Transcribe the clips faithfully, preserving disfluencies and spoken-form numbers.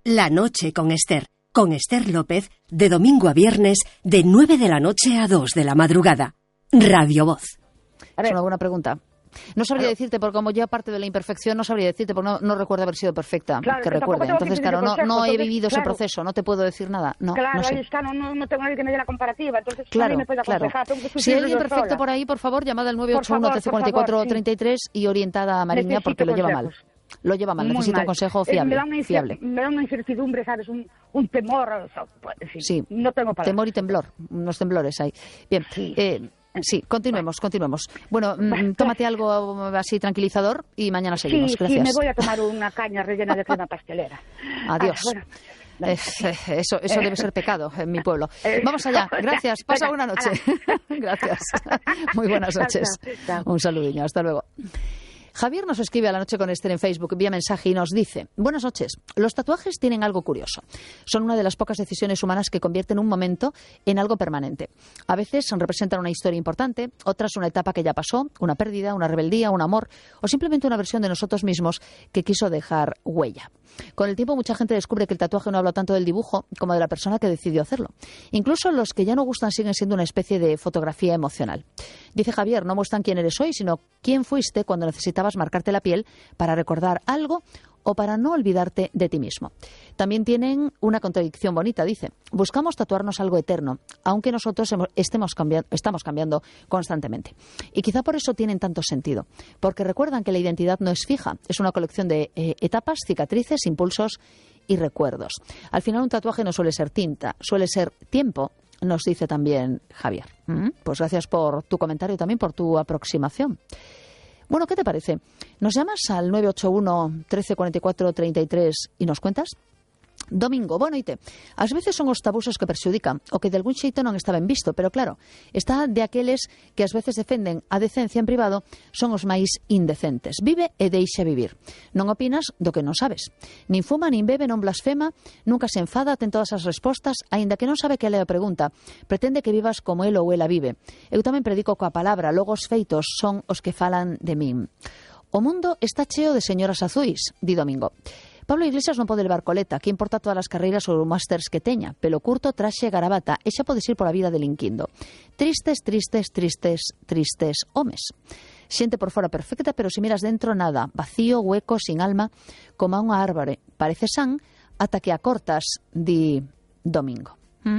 La noche con Esther, con Esther López, de domingo a viernes, de nueve de la noche a dos de la madrugada. Radio Voz. Es una buena pregunta. No sabría decirte, porque como ya parte de la imperfección, no sabría decirte, porque no, no recuerdo haber sido perfecta, claro, que recuerde. Entonces, claro, no, consejo, no he entonces, vivido claro, ese proceso, no te puedo decir nada. No, claro, no sé. ahí está, no, no, no tengo nadie que me dé la comparativa, entonces claro, nadie me puede aconsejar. Claro. Si hay alguien perfecto sola. por ahí, por favor, llamad al nueve ocho uno, trece cuarenta y cuatro, treinta y tres y orientada a Mariña, Necesito porque lo lleva consejos. mal. Lo lleva mal, Muy necesito mal. un consejo Eh, fiable. me, da una incer- fiable. me da una incertidumbre, ¿sabes? Un, un temor, o sea, pues, en fin, Sí, no tengo palabras. temor y temblor, unos temblores hay. Bien, Sí. eh, sí, continuemos, continuemos. Bueno, mm, tómate algo así tranquilizador y mañana seguimos. Sí, Gracias. sí, me voy a tomar una caña rellena de crema pastelera. Adiós. Ah, bueno. Eh, eh, eso eso debe ser pecado en mi pueblo. Vamos allá. Gracias. Pasa buena noche. Gracias. Muy buenas noches. Un saludinho. Hasta luego. Javier nos escribe a La Noche con Esther en Facebook vía mensaje y nos dice: buenas noches, los tatuajes tienen algo curioso. Son una de las pocas decisiones humanas que convierten un momento en algo permanente. A veces representan una historia importante, otras una etapa que ya pasó, una pérdida, una rebeldía, un amor o simplemente una versión de nosotros mismos que quiso dejar huella. Con el tiempo mucha gente descubre que el tatuaje no habla tanto del dibujo como de la persona que decidió hacerlo. Incluso los que ya no gustan siguen siendo una especie de fotografía emocional. Dice Javier, no muestran quién eres hoy, sino quién fuiste cuando necesitabas marcarte la piel para recordar algo o para no olvidarte de ti mismo. También tienen una contradicción bonita, dice. Buscamos tatuarnos algo eterno, aunque nosotros estemos cambiando, estamos cambiando constantemente. Y quizá por eso tienen tanto sentido, porque recuerdan que la identidad no es fija, es una colección de eh, etapas, cicatrices, impulsos y recuerdos. Al final un tatuaje no suele ser tinta, suele ser tiempo, nos dice también Javier. ¿Mm? Pues gracias por tu comentario y también por tu aproximación. Bueno, ¿qué te parece? ¿Nos llamas al nueve ocho uno, trece cuarenta y cuatro, treinta y tres y nos cuentas? Domingo, bueno, oite, ás veces son os tabusos que perxudican o que de algún xeito non estaban visto, pero claro, está de aqueles que ás veces defenden a decencia en privado son os máis indecentes. Vive e deixa vivir. Non opinas do que non sabes. Nin fuma, nin bebe, non blasfema, nunca se enfada, ten todas as respostas, aínda que non sabe que ela a pregunta. Pretende que vivas como el ou ela vive. Eu tamén predico coa palabra, logo os feitos son os que falan de min. O mundo está cheo de señoras azuis, di Domingo. Pablo Iglesias non pode levar coleta, que importa todas as carreiras ou másters que teña, pelo curto, traxe garabata, e xa podes ir por a vida delinquindo. Tristes, tristes, tristes, tristes homes. Xente por fora perfecta, pero se miras dentro nada, vacío, hueco, sin alma, como a unha árbore. Parece san ata que a cortas, di Domingo. ¿Mm?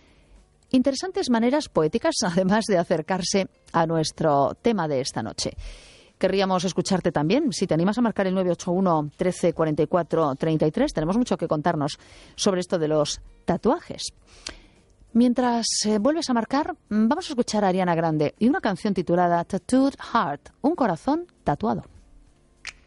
Interesantes maneras poéticas, además de acercarse a nuestro tema de esta noche. Querríamos escucharte también. Si te animas a marcar el nueve ocho uno, trece cuarenta y cuatro, treinta y tres, tenemos mucho que contarnos sobre esto de los tatuajes. Mientras eh, vuelves a marcar, vamos a escuchar a Ariana Grande y una canción titulada Tattooed Heart, un corazón tatuado.